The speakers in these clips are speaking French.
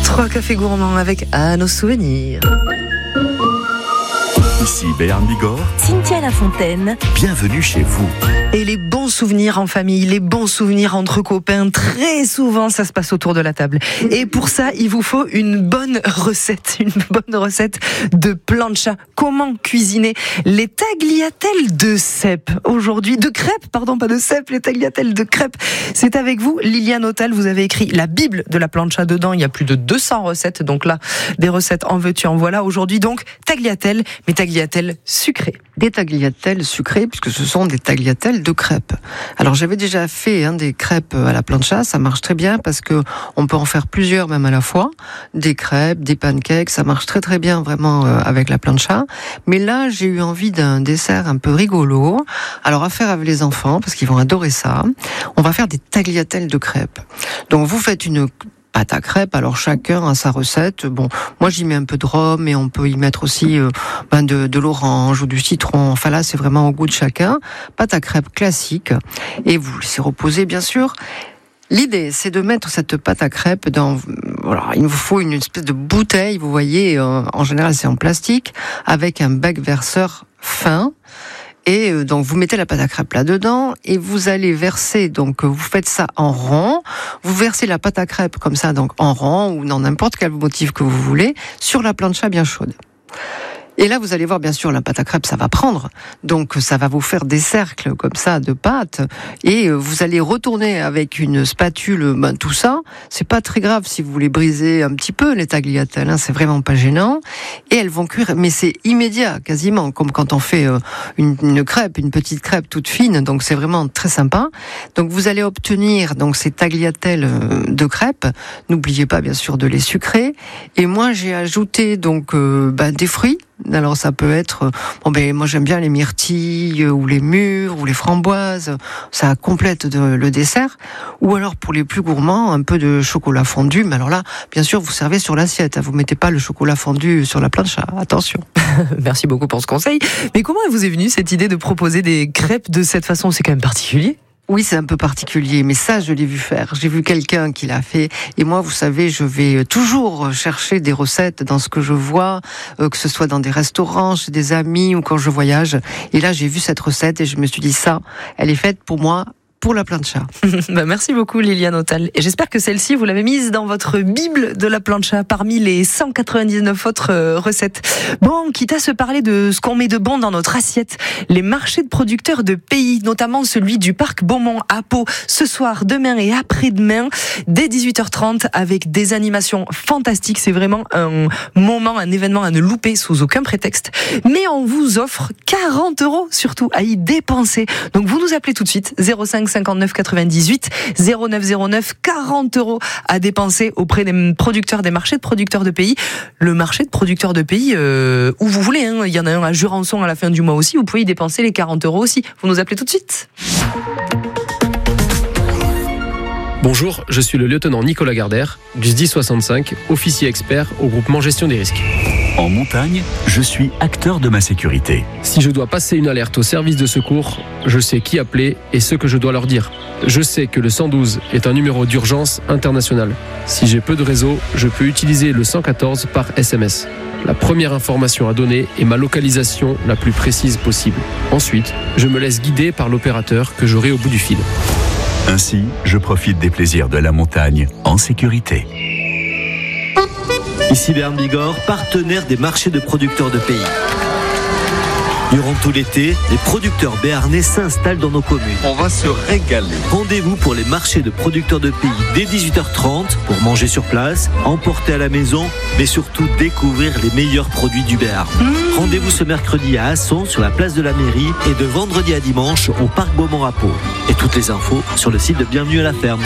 3 cafés gourmands avec à nos souvenirs. Ici Béarn Bigorre, Cynthia Lafontaine. Bienvenue chez vous. Et les bons souvenirs en famille, les bons souvenirs entre copains, très souvent ça se passe autour de la table. Et pour ça, il vous faut une bonne recette de plancha. Comment cuisiner les tagliatelles de cèpe aujourd'hui, de crêpes, pardon, pas de cèpe, les tagliatelles de crêpes. C'est avec vous, Liliane Autal, vous avez écrit la Bible de la plancha. Dedans, il y a plus de 200 recettes, donc là, des recettes en veux-tu, en voilà. Aujourd'hui donc, tagliatelles, mais tagliatelles sucrées. Des tagliatelles sucrées, puisque ce sont des tagliatelles de crêpes. Alors j'avais déjà fait des crêpes à la plancha, ça marche très bien parce que on peut en faire plusieurs même à la fois, des crêpes, des pancakes, ça marche très très bien vraiment avec la plancha. Mais là j'ai eu envie d'un dessert un peu rigolo, alors à faire avec les enfants parce qu'ils vont adorer ça. On va faire des tagliatelles de crêpes. Donc vous faites une pâte à crêpes, alors chacun a sa recette. Bon, moi j'y mets un peu de rhum et on peut y mettre aussi de l'orange ou du citron. Enfin là, c'est vraiment au goût de chacun. Pâte à crêpes classique. Et vous laissez reposer, bien sûr. L'idée, c'est de mettre cette pâte à crêpes dans... Voilà, il vous faut une espèce de bouteille, vous voyez, en général c'est en plastique, avec un bec verseur fin. Et donc vous mettez la pâte à crêpes là-dedans et vous allez verser, donc vous faites ça en rond, vous versez la pâte à crêpes comme ça, donc en rond ou dans n'importe quel motif que vous voulez, sur la plancha bien chaude. Et là, vous allez voir, bien sûr, la pâte à crêpes, ça va prendre. Donc, ça va vous faire des cercles comme ça de pâte. Et vous allez retourner avec une spatule, tout ça. C'est pas très grave si vous voulez briser un petit peu les tagliatelles, hein, c'est vraiment pas gênant. Et elles vont cuire, mais c'est immédiat, quasiment, comme quand on fait une crêpe, une petite crêpe toute fine. Donc, c'est vraiment très sympa. Donc, vous allez obtenir donc ces tagliatelles de crêpes. N'oubliez pas, bien sûr, de les sucrer. Et moi, j'ai ajouté donc des fruits. Alors ça peut être, moi j'aime bien les myrtilles ou les mûres ou les framboises, ça complète le dessert. Ou alors pour les plus gourmands, un peu de chocolat fondu. Mais alors là, bien sûr, vous servez sur l'assiette. Vous mettez pas le chocolat fondu sur la plancha. Attention. Merci beaucoup pour ce conseil. Mais comment vous est venue cette idée de proposer des crêpes de cette façon ? C'est quand même particulier. Oui, c'est un peu particulier, mais ça, je l'ai vu faire. J'ai vu quelqu'un qui l'a fait. Et moi, vous savez, je vais toujours chercher des recettes dans ce que je vois, que ce soit dans des restaurants, chez des amis ou quand je voyage. Et là, j'ai vu cette recette et je me suis dit, ça, elle est faite pour moi, pour la plancha. Merci beaucoup Liliane Autal. Et j'espère que celle-ci, vous l'avez mise dans votre Bible de la plancha parmi les 199 autres recettes. Bon, quitte à se parler de ce qu'on met de bon dans notre assiette, les marchés de producteurs de pays, notamment celui du parc Beaumont à Pau, ce soir, demain et après-demain, dès 18h30, avec des animations fantastiques. C'est vraiment un moment, un événement à ne louper sous aucun prétexte. Mais on vous offre 40 € surtout à y dépenser. Donc vous nous appelez tout de suite, 05 59 98 09 09, 40 € à dépenser auprès des producteurs, des marchés de producteurs de pays. Le marché de producteurs de pays, où vous voulez, hein. Il y en a un à Jurançon à la fin du mois aussi. Vous pouvez y dépenser les 40 € aussi. Vous nous appelez tout de suite. Bonjour, je suis le lieutenant Nicolas Gardère, du SDI 65, officier expert au groupement gestion des risques. En montagne, je suis acteur de ma sécurité. Si je dois passer une alerte au service de secours, je sais qui appeler et ce que je dois leur dire. Je sais que le 112 est un numéro d'urgence international. Si j'ai peu de réseau, je peux utiliser le 114 par SMS. La première information à donner est ma localisation la plus précise possible. Ensuite, je me laisse guider par l'opérateur que j'aurai au bout du fil. Ainsi, je profite des plaisirs de la montagne en sécurité. Ici Béarn Bigorre, partenaire des marchés de producteurs de pays. Durant tout l'été, les producteurs béarnais s'installent dans nos communes. On va se régaler. Rendez-vous pour les marchés de producteurs de pays dès 18h30 pour manger sur place, emporter à la maison, mais surtout découvrir les meilleurs produits du Béarn. Rendez-vous ce mercredi à Asson sur la place de la mairie et de vendredi à dimanche au parc Beaumont à Pau. Et toutes les infos sur le site de Bienvenue à la ferme.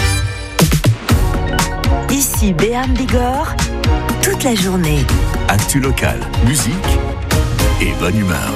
Ici Béarn Bigorre, toute la journée. Actu local, musique et bonne humeur.